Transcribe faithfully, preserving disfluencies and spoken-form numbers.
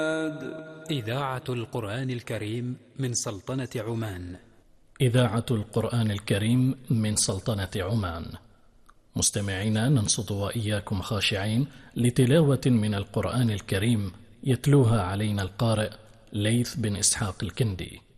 إذاعة القرآن الكريم من سلطنة عمان. إذاعة القرآن الكريم من سلطنة عمان. مستمعينا، ننصت وإياكم خاشعين لتلاوة من القرآن الكريم يتلوها علينا القارئ ليث بن إسحاق الكندي.